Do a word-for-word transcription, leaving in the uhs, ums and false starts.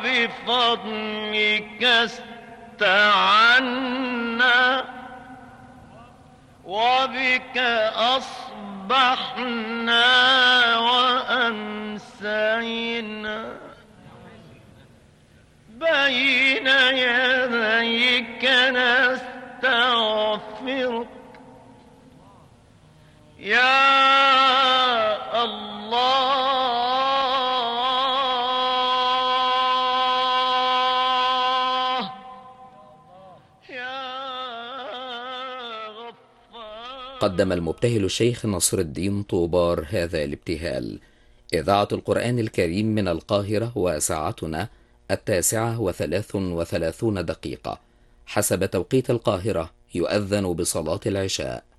وبفضلك استعنا، وبك أصبحنا وأمسينا، بين يديك نستغفرك يا الله يا غفار. قدم المبتهل الشيخ نصر الدين طوبار هذا الابتهال. إذاعة القرآن الكريم من القاهرة، وساعتنا التاسعة وثلاث وثلاثون دقيقة حسب توقيت القاهرة، يؤذن بصلاة العشاء.